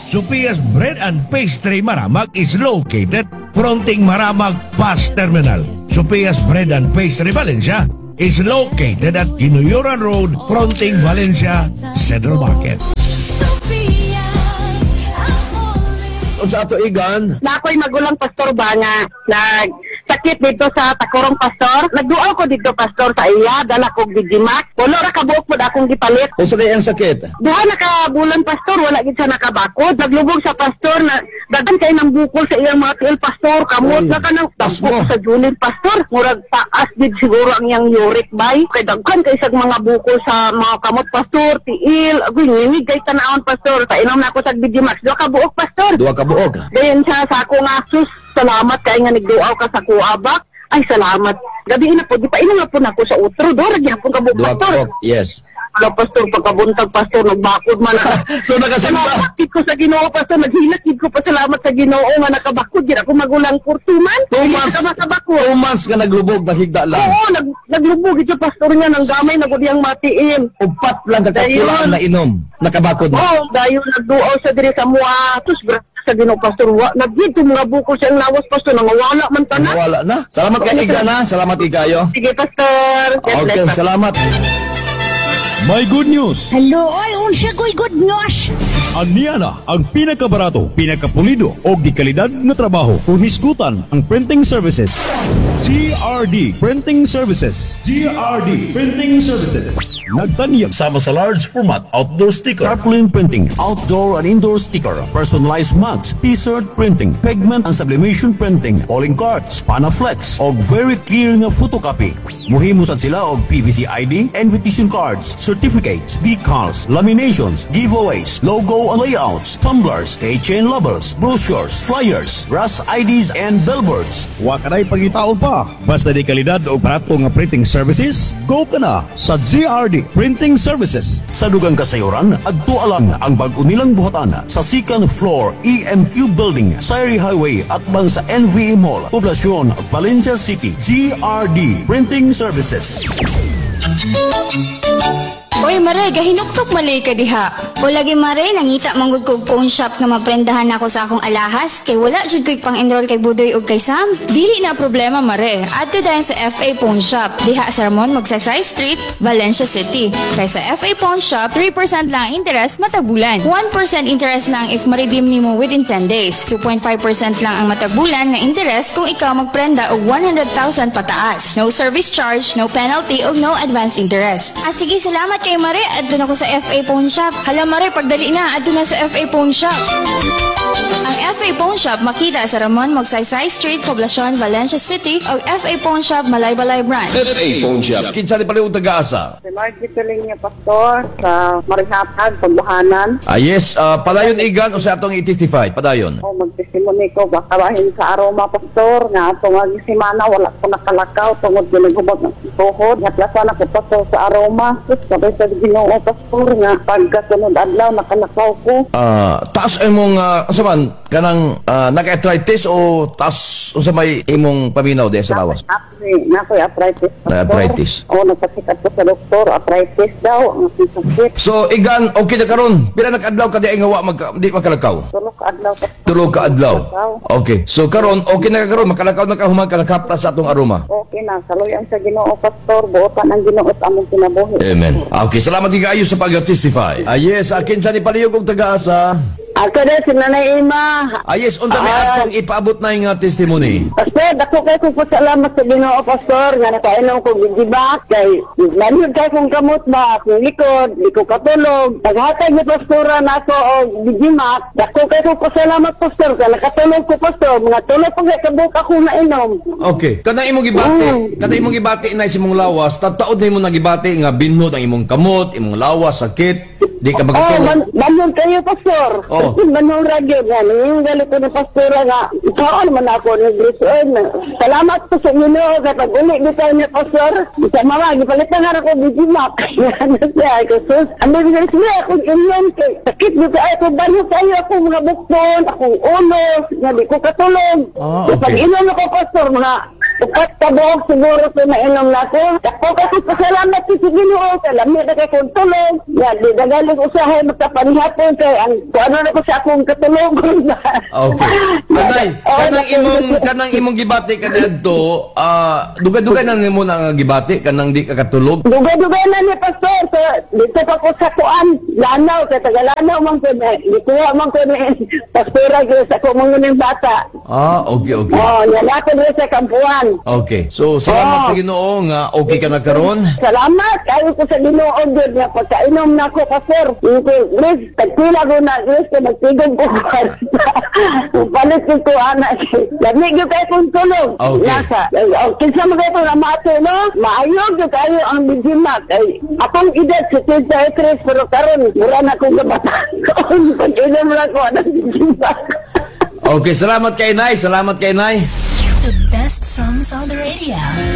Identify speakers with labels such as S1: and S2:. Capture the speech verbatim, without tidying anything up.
S1: Sophia's Bread and Pastry Maramag is located fronting Maramag Bus Terminal. Sophia's Bread and Pastry Valencia is located at Ginuyuran Road fronting Valencia Central Market.
S2: Sa ato igan,
S3: Na ako'y magulang pastor ba nga nag sakit dito sa Takurong pastor. Nagduaw ko dito pastor sa iya, dala kog Digimax. Wala ra kabuok pod akong gipalit.
S2: kung saan ang sakit?
S3: Duha na ka bulan pastor, wala gid siya nakabakod. Naglubog sa pastor na dagan kay nang bukol sa iyang mga tiil pastor. Kamot
S2: Uy,
S3: na kanang
S2: tas
S3: tampo
S2: mo.
S3: sa julin pastor. Murag taas gid siguro ang iyang uric bay. Kay daghan kay sa mga bukol sa mga kamot pastor, tiil. Agoy nginig kay tanawon pastor. Painom na ako sa Digimax. Duha ka buok pastor.
S2: Duwa ka buog.
S3: Dayon siya sa ako nga, sus, salamat kay nga nagduaw ka sa kuabak. Ay, salamat. Gabi na po, di pa ina nga po na ako sa utro. Dora, gyapon ka buok
S2: Duwa ka
S3: pastor.
S2: buog. Yes.
S3: Wala pastor, pagkabuntag pastor, nagbakod man.
S2: So nakasimba.
S3: Salamat kid ko sa Ginoo pastor, naghilat kid ko pa salamat sa Ginoo nga nakabakod. Di ako magulang kurtuman.
S2: Two
S3: Hindi
S2: months.
S3: ka makabakod.
S2: Two months ka naglubog, nahigda lang.
S3: Oo, nag, naglubog ito pastor niya ng gamay, nagudiyang matiin.
S2: Upat lang kakapsulaan
S3: Ayun.
S2: na inom. Nakabakod na.
S3: Oo, dayon nagduaw sa diri sa mua. Sus, bra sa Ginoo pastor, wa nagdito mga bukol sa iyang lawas pastor, nangawala man tanan.
S2: Wala na. Salamat kay Iga na. Salamat Igayo.
S3: Sige, Pastor. God
S2: Okay,
S3: bless, Pastor.
S2: salamat.
S4: May good news!
S5: Hello, oy, unsa ko'y good news?
S4: Aniana ang pinakabarato, pinakapulido o gikalidad na trabaho kung hisgutan ang printing services. G R D Printing Services. G R D Printing Services. Nagtanyag sama sa large format outdoor sticker, tarpaulin printing, outdoor and indoor sticker, personalized mugs, t-shirt printing, pigment and sublimation printing, calling cards, panaflex og very clear nga photocopy. Muhimo sad sila og P V C I D, invitation cards, certificates, decals, laminations, giveaways, logo and layouts, tumblers, keychain labels, brochures, flyers, brass I Ds and billboards. Wa ka na'y pangitaon pa. Basta di kalidad o barato nga printing services, go ka na sa G R D Printing Services. Sa dugang kasayuran, adto alang ang bag-o nilang buhatan sa second floor E M Q Building, Sayri Highway at bang sa N V E Mall, Poblacion, Valencia City. G R D Printing Services.
S6: Oy, Mare, gahinuktok mali ka diha.
S5: O lagi mare, nangita manggod kog phone shop nga maprendahan ako sa akong alahas kay wala jud ko'y pang-enroll kay Budoy ug kay Sam.
S6: Dili na problema, Mare. Adto dayon sa F A Pawn Shop. Diha sa Ramon Magsaysay Street, Valencia City. Kay sa F A Pawn Shop, three percent lang ang interest matagbulan. one percent interest lang if ma-redeem nimo within ten days. two point five percent lang ang matagbulan nga interest kung ikaw magprenda og one hundred thousand pataas. No service charge, no penalty ug no advance interest.
S5: Ah sige, salamat kay mare. Adto na ko sa F A Pawn Shop.
S6: Hala, Mare, pagdali na, adto na sa F A Pawn Shop. Ang F A Pawn Shop makita sa Ramon Magsaysay Street, Poblacion, Valencia City o F A Pawn Shop, Malaybalay Branch.
S2: F A Phone Shop. Kinsa ni pala yung taga-asa?
S3: Si Margie Tuling niya, Pastor, sa Marihatag, Pagbuhanan.
S2: Ah, yes. Uh, padayon Igan o sa atong i-testify? Padayon.
S3: O, magtestimony ko, baka bahin sa aroma, Pastor, nga ato nga simana, wala ko nakalakaw, tungod ginagubag ng tuhod, nga plasan ako, Pastor, sa aroma. Sus, sabay sa Ginoo, Pastor, nga pagkasunod adlaw, nakalakaw ko.
S2: Ah, taas imong uh, unsa man kanang uh, naka-arthritis o taas unsa may imong paminaw di sa lawas?
S3: Nakoy, nakoy arthritis, Pastor.
S2: Arthritis.
S3: O, nagpasikat ko sa doktor, arthritis daw, ang sakit.
S2: So Igan, okay na karon. Pila naka-adlaw ka di ay nga wa mag di makalakaw?
S3: Tulog ka adlaw, Pastor.
S2: Tulo ka adlaw. Okay. So karon okay na ka karon makalakaw na ka human ka nakapra sa atong aroma.
S3: Okay na, saluyan sa Ginoo, Pastor, buotan ang Ginoo at among kinabuhi.
S2: Amen. Okay, salamat kayo sa pag-testify. Ah, yes, akin sa ni paliyog og taga-asa.
S3: Ako na si Nanay Ima.
S2: Ah, yes, unta may
S3: Ah.
S2: atong ipaabot na yung uh, testimony.
S3: Pastor, dako kay kong pasalamat sa Ginoo, Pastor, nga nakainom ko gigibak, kay nangyod kay kong kamot ba, akong likod, di ko katulog. Paghatag ni Pastora na ako o gigimak, dako kay kong pasalamat, Pastor, kaya nakatulog ko, Pastor, mga tulog pa kay kabuk ako nainom.
S2: Okay, kana imong gibati, kana imong gibati na imong lawas, tataod na imong nagibati nga binhod ang imong kamot, imong lawas, sakit, di ka
S3: Oh,
S2: magkatulog.
S3: man manon kayo, Pastor.
S2: Oh.
S3: Manon radyo nga, yung galit ko ng Pastora nga, ikaw naman ako nag-resign. Salamat po sa Ginoo, kapag uli di tayo ni Pastor, sa mga, gipalitan nga ako gigimak. Ano siya, ako sus, ano nga siya, akong inyan, kay sakit dito ay ako, banyo tayo ako mga bukton, akong ulo, nga di ko katulog.
S2: Ah,
S3: Kapag
S2: okay.
S3: inom ako, Pastor, mga upat ka buhok siguro ko mainom na ko. Ako kasi pasalamat ko sa Ginoo, kalamit na kay kong tulog. Yan, di dagaling usahay magkapanihapon kay ang kung ano na ko sa akong katulugon.
S2: Okay. Kanay, kanang imong kanang imong gibati kadto, ah dugay-dugay na nimo na nga gibati kanang di ka katulog.
S3: Dugay-dugay na ni Pastor. So, dito pa ko sa kuan, lanaw, sa Tagalanaw man ko na. Dito man ko na Pastora ko sa kumunguning bata.
S2: Ah, okay, okay.
S3: Oh, yan ako rin sa kampuan.
S2: Okay. So salamat
S3: Oh.
S2: sa Ginoo nga okay ka na karon.
S3: Salamat kayo ko sa Ginoo gud nga pagkainom na ko Pastor. Ito, Liz, tagpila ko na, Liz, ka magtigod ko. Palit ko ko, anak. Lamig yung kayo kong tulog.
S2: Okay.
S3: Nasa. Oh, kinsa mo kayo kong amato, no? Maayog yung kayo ang bijimak. Ay, akong edad, si Tita Ekres, pero karon mura na kong gabata. Pag-inom na ko, anong bijimak.
S2: Okay, salamat kay Nay, salamat kay Nay.
S7: The best songs on the radio.